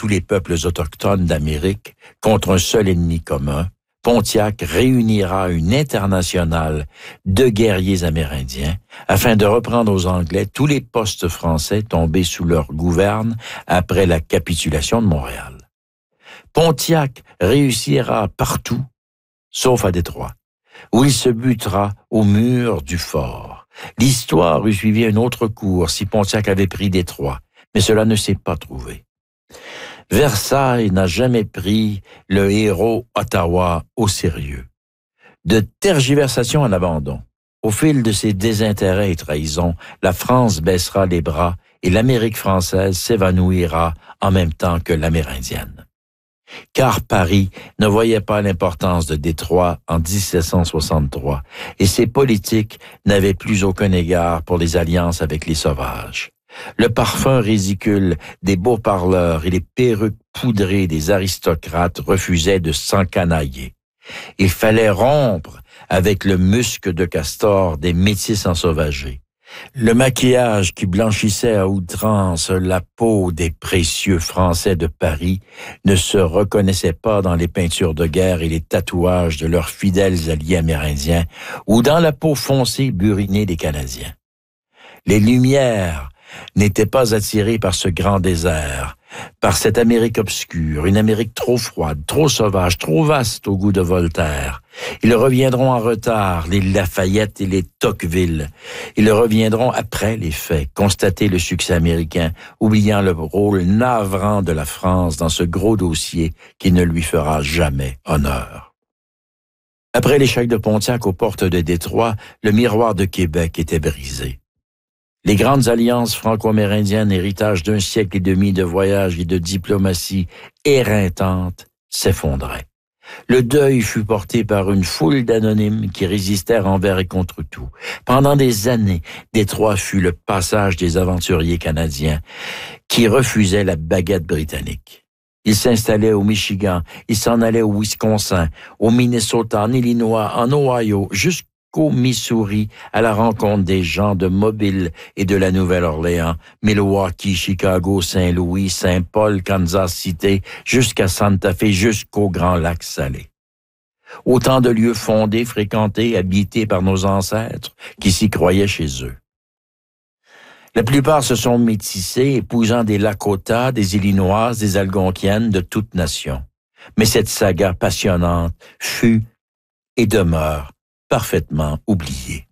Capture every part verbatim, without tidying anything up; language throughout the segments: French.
tous les peuples autochtones d'Amérique contre un seul ennemi commun, Pontiac réunira une internationale de guerriers amérindiens afin de reprendre aux Anglais tous les postes français tombés sous leur gouverne après la capitulation de Montréal. Pontiac réussira partout, sauf à Détroit, où il se butera au mur du fort. L'histoire eût suivi un autre cours si Pontiac avait pris Détroit, mais cela ne s'est pas trouvé. Versailles n'a jamais pris le héros Ottawa au sérieux. De tergiversation en abandon, au fil de ses désintérêts et trahisons, la France baissera les bras et l'Amérique française s'évanouira en même temps que l'amérindienne. Car Paris ne voyait pas l'importance de Détroit en dix-sept cent soixante-trois et ses politiques n'avaient plus aucun égard pour les alliances avec les sauvages. Le parfum ridicule des beaux parleurs et les perruques poudrées des aristocrates refusaient de s'encanailler. Il fallait rompre avec le musc de castor des métis ensauvagés. Le maquillage qui blanchissait à outrance la peau des précieux Français de Paris ne se reconnaissait pas dans les peintures de guerre et les tatouages de leurs fidèles alliés amérindiens ou dans la peau foncée burinée des Canadiens. Les Lumières n'étaient pas attirés par ce grand désert, par cette Amérique obscure, une Amérique trop froide, trop sauvage, trop vaste au goût de Voltaire. Ils reviendront en retard, les Lafayette et les Tocqueville. Ils reviendront après les faits, constater le succès américain, oubliant le rôle navrant de la France dans ce gros dossier qui ne lui fera jamais honneur. Après l'échec de Pontiac aux portes de Détroit, le miroir de Québec était brisé. Les grandes alliances franco-amérindiennes, héritage d'un siècle et demi de voyages et de diplomatie éreintantes, s'effondraient. Le deuil fut porté par une foule d'anonymes qui résistèrent envers et contre tout. Pendant des années, Détroit fut le passage des aventuriers canadiens qui refusaient la baguette britannique. Ils s'installaient au Michigan, ils s'en allaient au Wisconsin, au Minnesota, en Illinois, en Ohio, jusqu'au au Missouri, à la rencontre des gens de Mobile et de la Nouvelle-Orléans, Milwaukee, Chicago, Saint-Louis, Saint-Paul, Kansas City, jusqu'à Santa Fe, jusqu'au Grand Lac Salé. Autant de lieux fondés, fréquentés, habités par nos ancêtres qui s'y croyaient chez eux. La plupart se sont métissés, épousant des Lakota, des Illinoises, des Algonquiennes, de toutes nations. Mais cette saga passionnante fut et demeure parfaitement oublié.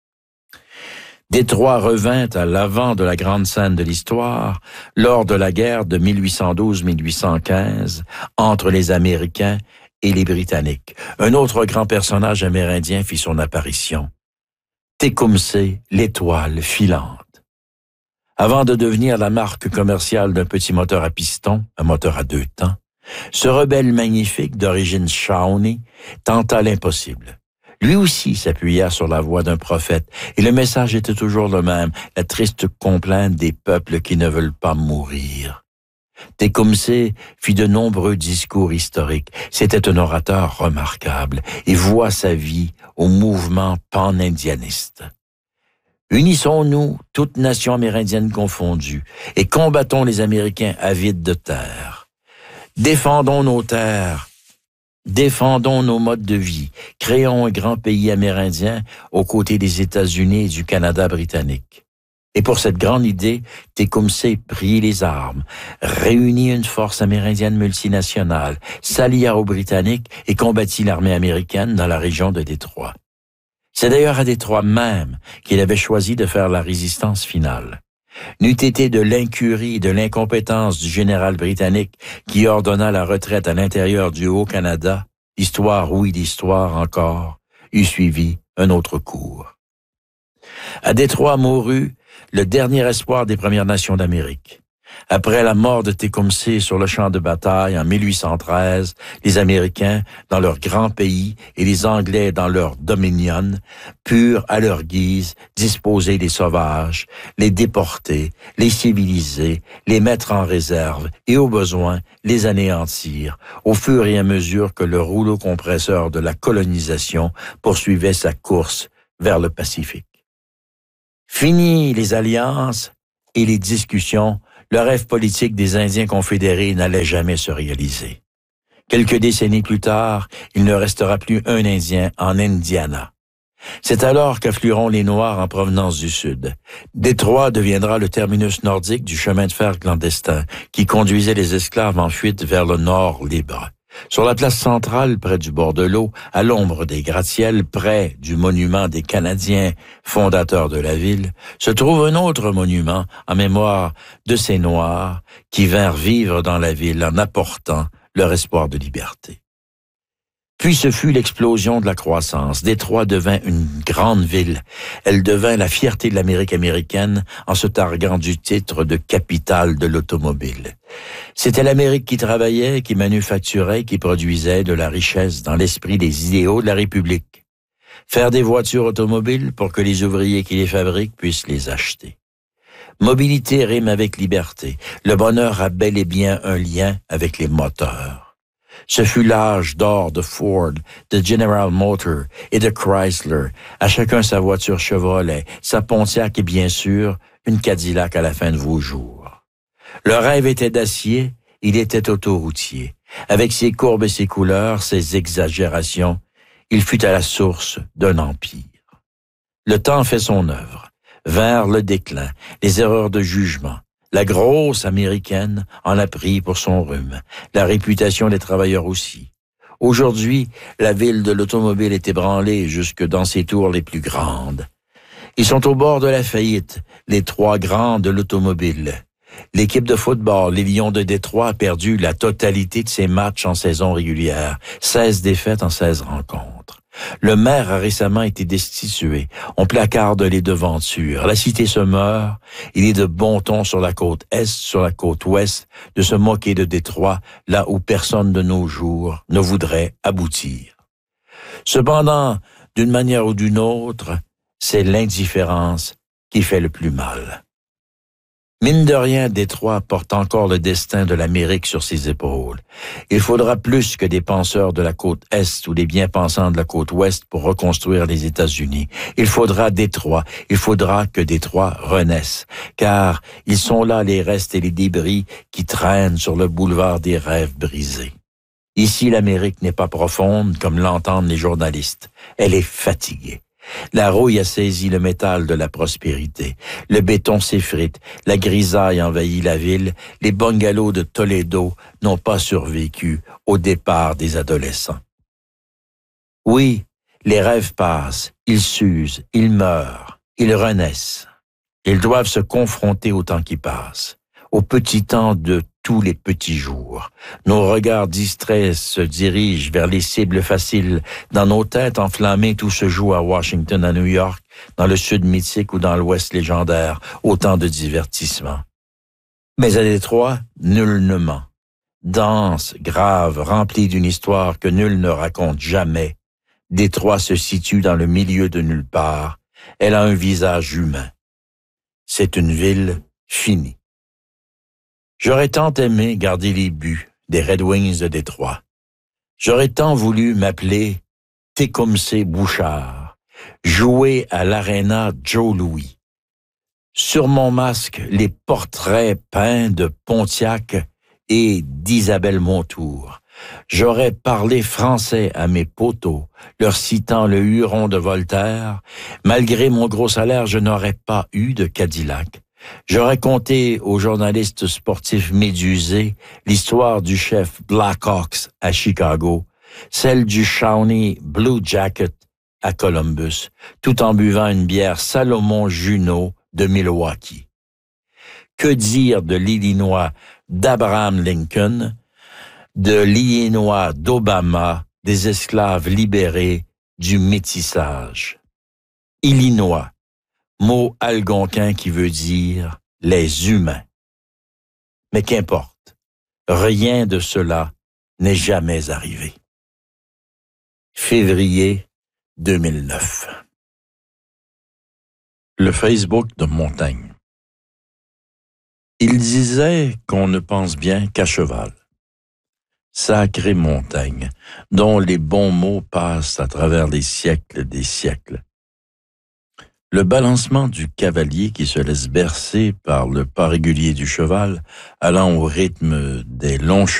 Détroit revint à l'avant de la grande scène de l'histoire lors de la guerre de mille huit cent douze à mille huit cent quinze entre les Américains et les Britanniques. Un autre grand personnage amérindien fit son apparition. Tecumseh, l'étoile filante. Avant de devenir la marque commerciale d'un petit moteur à piston, un moteur à deux temps, ce rebelle magnifique d'origine Shawnee tenta l'impossible. Lui aussi s'appuya sur la voix d'un prophète, et le message était toujours le même, la triste complainte des peuples qui ne veulent pas mourir. Tecumseh fit de nombreux discours historiques. C'était un orateur remarquable et voua sa vie au mouvement pan-indianiste. Unissons-nous, toutes nations amérindiennes confondues, et combattons les Américains avides de terre. Défendons nos terres. Défendons nos modes de vie, créons un grand pays amérindien aux côtés des États-Unis et du Canada britannique. Et pour cette grande idée, Tecumseh prit les armes, réunit une force amérindienne multinationale, s'allia aux Britanniques et combattit l'armée américaine dans la région de Détroit. C'est d'ailleurs à Détroit même qu'il avait choisi de faire la résistance finale. N'eût été de l'incurie et de l'incompétence du général britannique qui ordonna la retraite à l'intérieur du Haut-Canada, l'histoire, oui, l'histoire encore, eût suivi un autre cours. À Détroit mourut le dernier espoir des Premières Nations d'Amérique. Après la mort de Tecumseh sur le champ de bataille en mille huit cent treize, les Américains, dans leur grand pays, et les Anglais dans leur Dominion, purent, à leur guise, disposer des sauvages, les déporter, les civiliser, les mettre en réserve et, au besoin, les anéantir, au fur et à mesure que le rouleau compresseur de la colonisation poursuivait sa course vers le Pacifique. Fini les alliances et les discussions. le rêve politique des Indiens confédérés n'allait jamais se réaliser. Quelques décennies plus tard, il ne restera plus un Indien en Indiana. C'est alors qu'afflueront les Noirs en provenance du Sud. Détroit deviendra le terminus nordique du chemin de fer clandestin qui conduisait les esclaves en fuite vers le nord libre. Sur la place centrale, près du bord de l'eau, à l'ombre des gratte-ciels, près du monument des Canadiens fondateurs de la ville, se trouve un autre monument en mémoire de ces Noirs qui vinrent vivre dans la ville en apportant leur espoir de liberté. Puis ce fut l'explosion de la croissance. Détroit devint une grande ville. Elle devint la fierté de l'Amérique américaine en se targuant du titre de capitale de l'automobile. C'était l'Amérique qui travaillait, qui manufacturait, qui produisait de la richesse dans l'esprit des idéaux de la République. Faire des voitures automobiles pour que les ouvriers qui les fabriquent puissent les acheter. Mobilité rime avec liberté. Le bonheur a bel et bien un lien avec les moteurs. Ce fut l'âge d'or de Ford, de General Motors et de Chrysler, à chacun sa voiture Chevrolet, sa Pontiac et bien sûr, une Cadillac à la fin de vos jours. Le rêve était d'acier, il était autoroutier. Avec ses courbes et ses couleurs, ses exagérations, il fut à la source d'un empire. Le temps fait son œuvre. Vers le déclin, les erreurs de jugement. La grosse américaine en a pris pour son rhume. La réputation des travailleurs aussi. Aujourd'hui, la ville de l'automobile est ébranlée jusque dans ses tours les plus grandes. Ils sont au bord de la faillite, les trois grands de l'automobile. L'équipe de football, les Lions de Détroit, a perdu la totalité de ses matchs en saison régulière. seize défaites en seize rencontres. Le maire a récemment été destitué. On placarde les devantures. La cité se meurt. Il est de bon ton sur la côte est, sur la côte ouest, de se moquer de Détroit, là où personne de nos jours ne voudrait aboutir. Cependant, d'une manière ou d'une autre, c'est l'indifférence qui fait le plus mal. Mine de rien, Détroit porte encore le destin de l'Amérique sur ses épaules. Il faudra plus que des penseurs de la côte Est ou des bien-pensants de la côte Ouest pour reconstruire les États-Unis. Il faudra Détroit, il faudra que Détroit renaisse, car ils sont là les restes et les débris qui traînent sur le boulevard des rêves brisés. Ici, l'Amérique n'est pas profonde, comme l'entendent les journalistes. Elle est fatiguée. La rouille a saisi le métal de la prospérité. Le béton s'effrite, la grisaille envahit la ville, les bungalows de Toledo n'ont pas survécu au départ des adolescents. Oui, les rêves passent, ils s'usent, ils meurent, ils renaissent. Ils doivent se confronter au temps qui passe, au petit temps de tous les petits jours. Nos regards distraits se dirigent vers les cibles faciles. Dans nos têtes enflammées, tout se joue à Washington, à New York, dans le sud mythique ou dans l'ouest légendaire, autant de divertissements. Mais à Détroit, nul ne ment. Dense, grave, remplie d'une histoire que nul ne raconte jamais, Détroit se situe dans le milieu de nulle part. Elle a un visage humain. C'est une ville finie. J'aurais tant aimé garder les buts des Red Wings de Détroit. J'aurais tant voulu m'appeler Tecumseh Bouchard, jouer à l'Arena Joe Louis. Sur mon masque, les portraits peints de Pontiac et d'Isabelle Montour. J'aurais parlé français à mes poteaux, leur citant le Huron de Voltaire. Malgré mon gros salaire, je n'aurais pas eu de Cadillac. J'aurais conté aux journalistes sportifs médusés l'histoire du chef Blackhawks à Chicago, celle du Shawnee Blue Jacket à Columbus, tout en buvant une bière Salomon Junot de Milwaukee. Que dire de l'Illinois d'Abraham Lincoln, de l'Illinois d'Obama, des esclaves libérés, du métissage? Illinois, mot algonquin qui veut dire les humains. Mais qu'importe, rien de cela n'est jamais arrivé. Février deux mille neuf. Le Facebook de Montaigne. Il disait qu'on ne pense bien qu'à cheval. Sacrée Montaigne, dont les bons mots passent à travers les siècles des siècles. Le balancement du cavalier qui se laisse bercer par le pas régulier du cheval, allant au rythme des longs